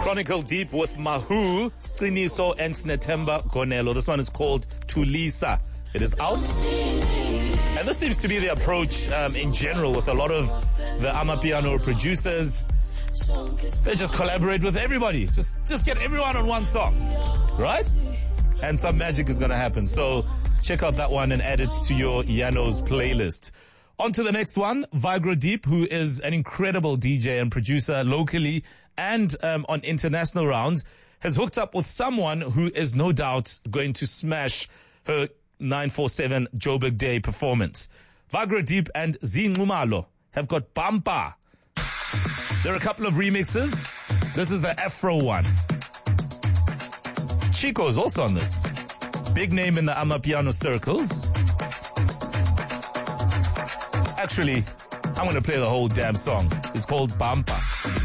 Chronicle Deep with Mahu, Qiniso and Snetemba Gonelo. This one is called Tulisa. It is out. And this seems to be the approach in general with a lot of the Amapiano producers. They just collaborate with everybody. Just get everyone on one song, right? And some magic is going to happen. So check out that one and add it to your Yano's playlist. On to the next one, Vigra Deep, who is an incredible DJ and producer locally and on international rounds, has hooked up with someone who is no doubt going to smash her 947 Joburg Day performance. Vigra Deep and Zinqumalo have got Bampa. There are a couple of remixes. This is the Afro one. Chico is also on this. Big name in the Amapiano circles. Actually, I'm going to play the whole damn song. It's called Bampa.